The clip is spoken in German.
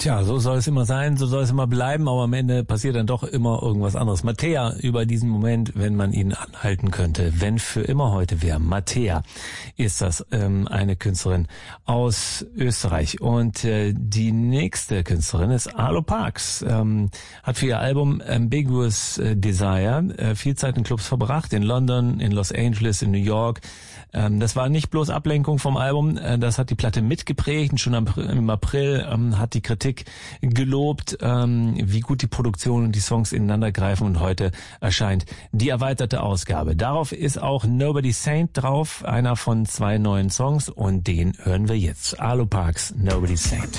Tja, so soll es immer sein, so soll es immer bleiben, aber am Ende passiert dann doch immer irgendwas anderes. Mattea über diesen Moment, wenn man ihn anhalten könnte. Wenn für immer heute wäre. Mattea ist das, eine Künstlerin aus Österreich. Und die nächste Künstlerin ist Arlo Parks. Hat für ihr Album Ambiguous Desire viel Zeit in Clubs verbracht, in London, in Los Angeles, in New York. Das war nicht bloß Ablenkung vom Album, das hat die Platte mitgeprägt und schon im April hat die Kritik gelobt, wie gut die Produktion und die Songs ineinander greifen, und heute erscheint die erweiterte Ausgabe. Darauf ist auch Nobody Saint drauf, einer von 2 neuen Songs, und den hören wir jetzt. Arlo Parks, Nobody Saint.